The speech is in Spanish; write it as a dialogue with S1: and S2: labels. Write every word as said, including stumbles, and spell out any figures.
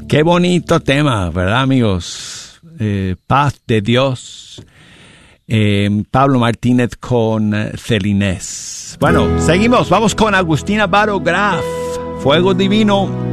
S1: Qué bonito tema, ¿verdad, amigos? Eh, paz de Dios. Eh, Pablo Martínez con Celinés. Bueno, seguimos. Vamos con Agustina Baro Graf. Fuego Divino.